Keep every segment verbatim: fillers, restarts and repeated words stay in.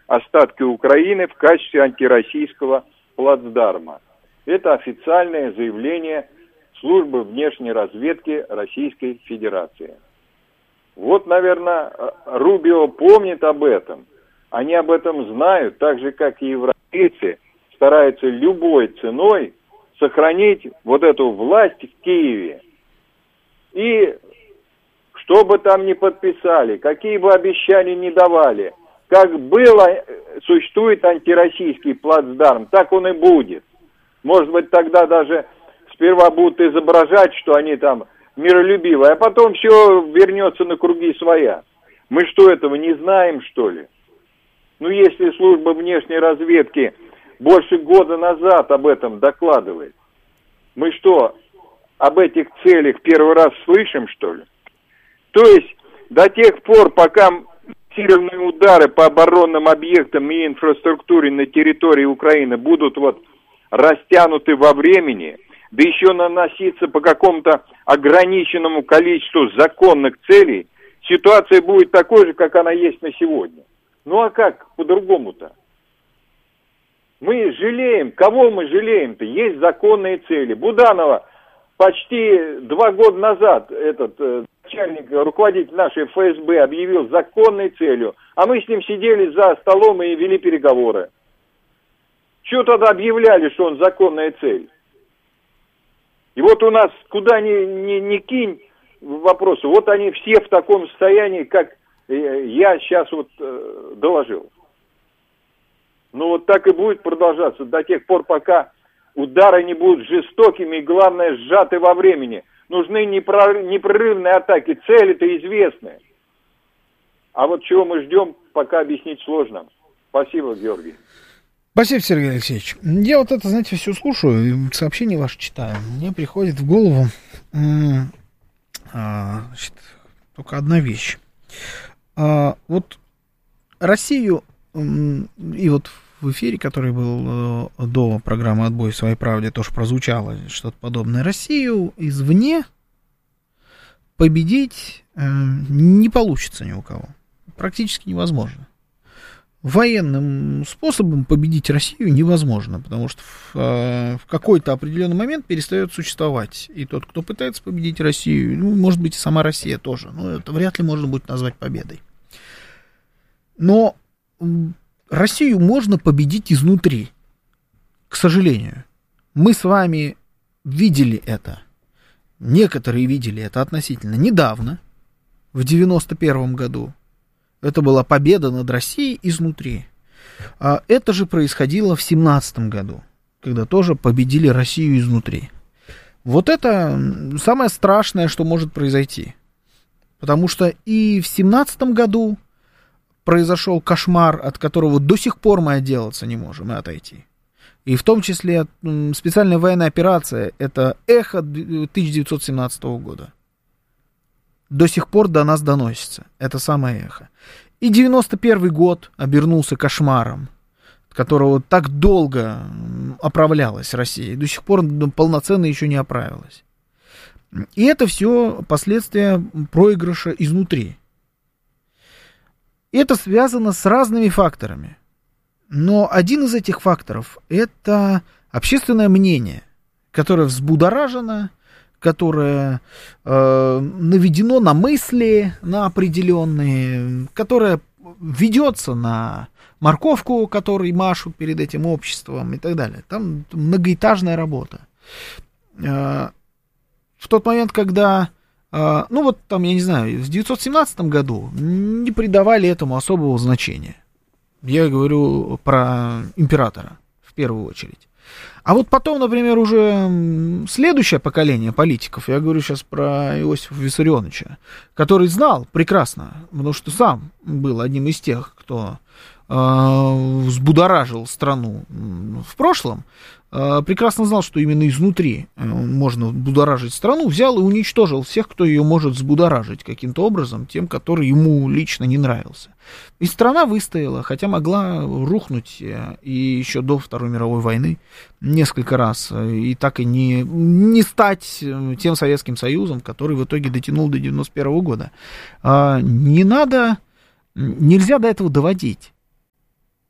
остатки Украины в качестве антироссийского плацдарма. Это официальное заявление Службы внешней разведки Российской Федерации. Вот, наверное, Рубио помнит об этом. Они об этом знают, так же, как и европейцы стараются любой ценой сохранить вот эту власть в Киеве. И что бы там ни подписали, какие бы обещания ни давали, как было, существует антироссийский плацдарм, так он и будет. Может быть, тогда даже сперва будут изображать, что они там миролюбивые, а потом все вернется на круги своя. Мы что, этого не знаем, что ли? Ну, если служба внешней разведки больше года назад об этом докладывает, мы что, об этих целях первый раз слышим, что ли? То есть, до тех пор, пока массированные удары по оборонным объектам и инфраструктуре на территории Украины будут вот растянуты во времени, да еще наноситься по какому-то ограниченному количеству законных целей, ситуация будет такой же, как она есть на сегодня. Ну а как по-другому-то? Мы жалеем, кого мы жалеем-то? Есть законные цели. Буданова почти два года назад, этот э, начальник, руководитель нашей эф эс бэ объявил законной целью, а мы с ним сидели за столом и вели переговоры. Чего тогда объявляли, что он законная цель? И вот у нас, куда ни, ни, ни кинь вопросы, вот они все в таком состоянии, как я сейчас вот э, доложил. Ну вот так и будет продолжаться до тех пор, пока удары не будут жестокими и, главное, сжаты во времени. Нужны непрерывные атаки, цели-то известны. А вот чего мы ждем, пока объяснить сложно. Спасибо, Георгий. Спасибо, Сергей Алексеевич. Я вот это, знаете, все слушаю, сообщения ваши читаю. Мне приходит в голову значит, только одна вещь. Вот Россию, и вот в эфире, который был до программы «Отбой в своей правде», тоже прозвучало что-то подобное. Россию извне победить не получится ни у кого. Практически невозможно. Военным способом победить Россию невозможно, потому что в, в какой-то определенный момент перестает существовать и тот, кто пытается победить Россию, ну, может быть, и сама Россия тоже, но это вряд ли можно будет назвать победой. Но Россию можно победить изнутри, к сожалению. Мы с вами видели это, некоторые видели это относительно недавно, в девяносто первом году. Это была победа над Россией изнутри. А это же происходило в семнадцатом году, когда тоже победили Россию изнутри. Вот это самое страшное, что может произойти. Потому что и в семнадцатом году произошел кошмар, от которого до сих пор мы отделаться не можем и отойти. И в том числе специальная военная операция — это эхо тысяча девятьсот семнадцатого года. До сих пор до нас доносится это самое эхо. И девяносто первый год обернулся кошмаром, от которого так долго оправлялась Россия, и до сих пор полноценно еще не оправилась. И это все последствия проигрыша изнутри. И это связано с разными факторами. Но один из этих факторов — это общественное мнение, которое взбудоражено, которое э, наведено на мысли, на определенные, которое ведется на морковку, которой машут перед этим обществом и так далее. Там многоэтажная работа. Э, в тот момент, когда, э, ну вот там, я не знаю, в тысяча девятьсот семнадцатом году не придавали этому особого значения. Я говорю про императора в первую очередь. А вот потом, например, уже следующее поколение политиков, я говорю сейчас про Иосифа Виссарионовича, который знал прекрасно, потому что сам был одним из тех, кто э, взбудоражил страну в прошлом, э, прекрасно знал, что именно изнутри можно будоражить страну, взял и уничтожил всех, кто ее может взбудоражить каким-то образом, тем, который ему лично не нравился. И страна выстояла, хотя могла рухнуть и еще до Второй мировой войны несколько раз, и так и не, не стать тем Советским Союзом, который в итоге дотянул до девяносто первого года. Не надо, нельзя до этого доводить.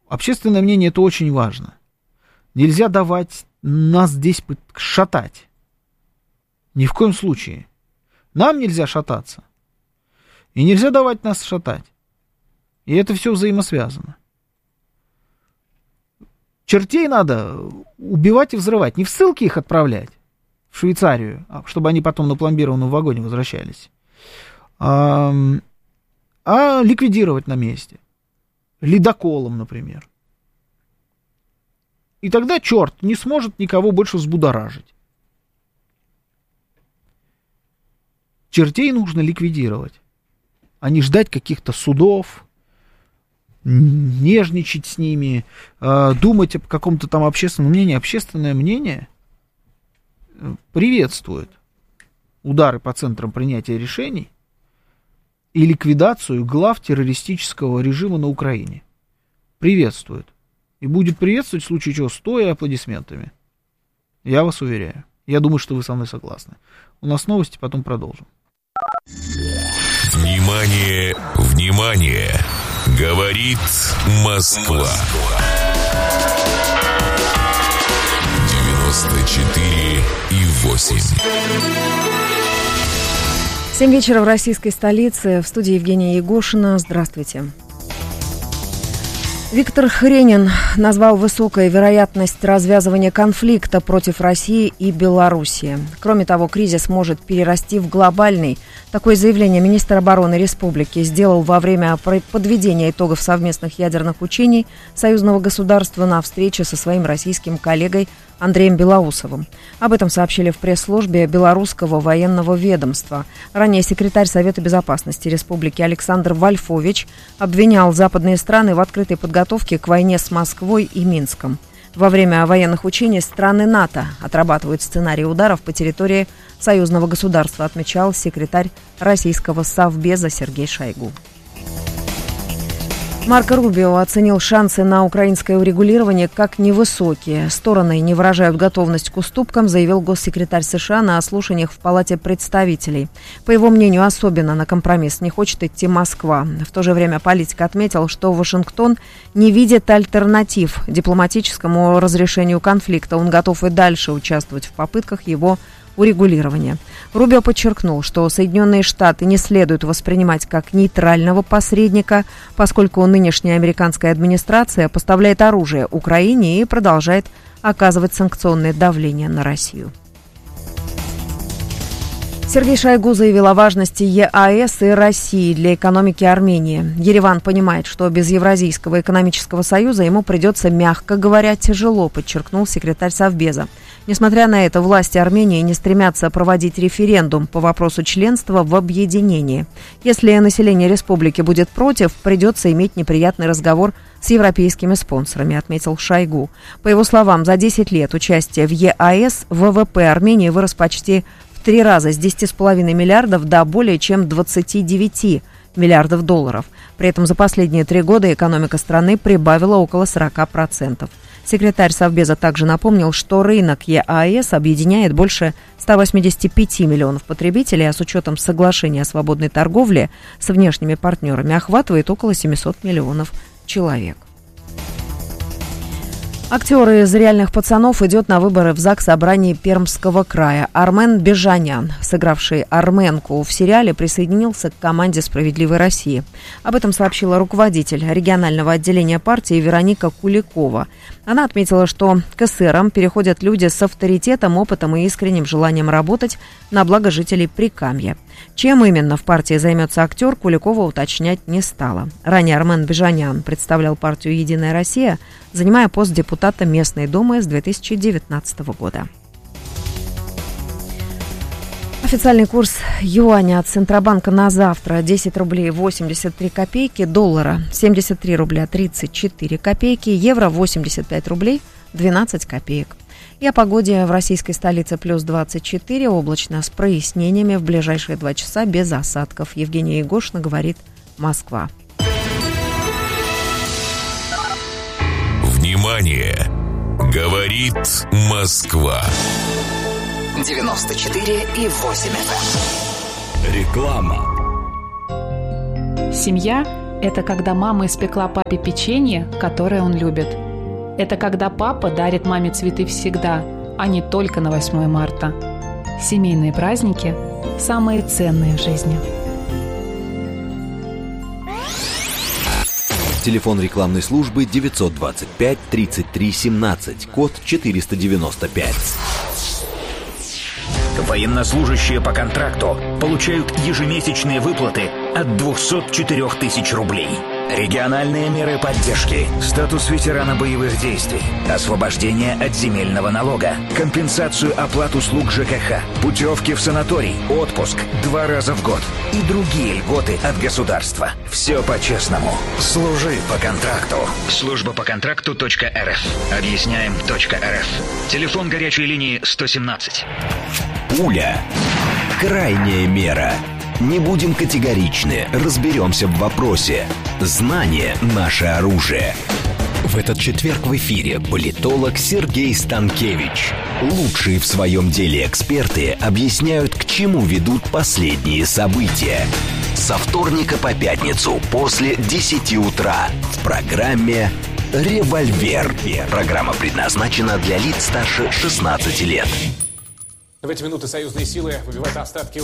Общественное мнение — это очень важно. Нельзя давать нас здесь шатать. Ни в коем случае. Нам нельзя шататься. И нельзя давать нас шатать. И это все взаимосвязано. Чертей надо убивать и взрывать. Не в ссылки их отправлять в Швейцарию, чтобы они потом на пломбированном вагоне возвращались, а, а ликвидировать на месте. Ледоколом, например. И тогда черт не сможет никого больше взбудоражить. Чертей нужно ликвидировать, а не ждать каких-то судов, нежничать с ними, думать о каком-то там общественном мнении. Общественное мнение приветствует удары по центрам принятия решений и ликвидацию глав террористического режима на Украине. Приветствует. И будет приветствовать в случае чего стоя аплодисментами. Я вас уверяю. Я думаю, что вы со мной согласны. У нас новости, потом продолжим. Внимание, внимание! Говорит Москва. девяносто четыре и восемь. Семь вечера в российской столице. В студии Евгения Егошина. Здравствуйте. Виктор Хренин назвал высокой вероятность развязывания конфликта против России и Белоруссии. Кроме того, кризис может перерасти в глобальный. Такое заявление министр обороны республики сделал во время подведения итогов совместных ядерных учений союзного государства на встрече со своим российским коллегой Андреем Белоусовым. Об этом сообщили в пресс-службе Белорусского военного ведомства. Ранее секретарь Совета безопасности республики Александр Вольфович обвинял западные страны в открытой подготовке к войне с Москвой и Минском. Во время военных учений страны НАТО отрабатывают сценарии ударов по территории союзного государства, отмечал секретарь российского Совбеза Сергей Шойгу. Марко Рубио оценил шансы на украинское урегулирование как невысокие. Стороны не выражают готовность к уступкам, заявил госсекретарь США на слушаниях в Палате представителей. По его мнению, особенно на компромисс не хочет идти Москва. В то же время политик отметил, что Вашингтон не видит альтернатив дипломатическому разрешению конфликта. Он готов и дальше участвовать в попытках его урегулирования. Рубио подчеркнул, что Соединенные Штаты не следует воспринимать как нейтрального посредника, поскольку нынешняя американская администрация поставляет оружие Украине и продолжает оказывать санкционное давление на Россию. Сергей Шойгу заявил о важности ЕАЭС и России для экономики Армении. Ереван понимает, что без Евразийского экономического союза ему придется, мягко говоря, тяжело, подчеркнул секретарь Совбеза. Несмотря на это, власти Армении не стремятся проводить референдум по вопросу членства в объединении. Если население республики будет против, придется иметь неприятный разговор с европейскими спонсорами, отметил Шойгу. По его словам, за десять лет участия в ЕАЭС ВВП Армении вырос почти в три раза, с десяти целых пяти десятых миллиардов до более чем двадцати девяти миллиардов долларов. При этом за последние три года экономика страны прибавила около сорока процентов. Секретарь Совбеза также напомнил, что рынок ЕАЭС объединяет больше ста восьмидесяти пяти миллионов потребителей, а с учетом соглашения о свободной торговле с внешними партнерами охватывает около семисот миллионов человек. Актер из «Реальных пацанов» идет на выборы в ЗАГС Собрании Пермского края. Армен Бежанян, сыгравший Арменку в сериале, присоединился к команде «Справедливой России». Об этом сообщила руководитель регионального отделения партии Вероника Куликова. Она отметила, что к эсерам переходят люди с авторитетом, опытом и искренним желанием работать на благо жителей Прикамья. Чем именно в партии займется актер, Куликова уточнять не стала. Ранее Армен Бежанян представлял партию «Единая Россия», занимая пост депутата местной думы с две тысячи девятнадцатого года. Официальный курс юаня от Центробанка на завтра: десять рублей восемьдесят три копейки, доллара семьдесят три рубля тридцать четыре копейки, евро восемьдесят пять рублей двенадцать копеек. И о погоде в российской столице: плюс двадцать четыре, облачно с прояснениями, в ближайшие два часа без осадков. Евгения Егошина, говорит Москва. Внимание! Говорит Москва. девяносто четыре и восемь эф эм. Реклама. Семья – Это когда мама испекла папе печенье, которое он любит. Это когда папа дарит маме цветы всегда, а не только на восьмое марта. Семейные праздники – самые ценные в жизни. Телефон рекламной службы девятьсот двадцать пять тридцать три семнадцать, код четыреста девяносто пять. Военнослужащие по контракту получают ежемесячные выплаты от двухсот четырёх тысяч рублей. Региональные меры поддержки, статус ветерана боевых действий, освобождение от земельного налога, компенсацию оплат услуг ЖКХ, путевки в санаторий, отпуск два раза в год и другие льготы от государства. Все по-честному. Служи по контракту. Служба по контракту точка эр эф. Объясняем точка эр эф. Телефон горячей линии сто семнадцать. Пуля. Крайняя мера. Не будем категоричны, разберемся в вопросе. Знание – наше оружие. В этот четверг в эфире политолог Сергей Станкевич. Лучшие в своем деле эксперты объясняют, к чему ведут последние события. Со вторника по пятницу после десяти утра в программе «Револьвер». Программа предназначена для лиц старше шестнадцати лет. В эти минуты союзные силы выбивают остатки